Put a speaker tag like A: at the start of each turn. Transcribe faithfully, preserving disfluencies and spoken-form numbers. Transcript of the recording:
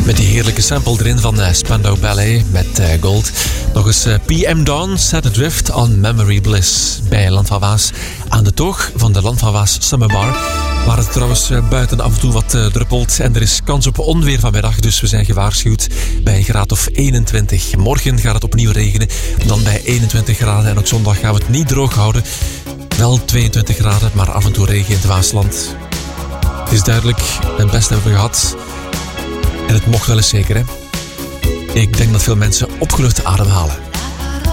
A: Met die heerlijke sample erin van uh, Spandau Ballet met uh, Gold. Nog eens uh, P M Dawn, Set Adrift on Memory Bliss bij Land van Waas. Aan de toog van de Land van Waas Summer Bar. Waar het trouwens uh, buiten af en toe wat uh, druppelt. En er is kans op onweer vanmiddag, dus we zijn gewaarschuwd bij een graad of eenentwintig. Morgen gaat het opnieuw regenen, dan bij eenentwintig graden. En ook zondag gaan we het niet droog houden. Wel tweeëntwintig graden, maar af en toe regen in het Waasland. Het is duidelijk, het beste hebben we gehad. En het mocht wel eens zeker, hè. Ik denk dat veel mensen opgelucht ademhalen.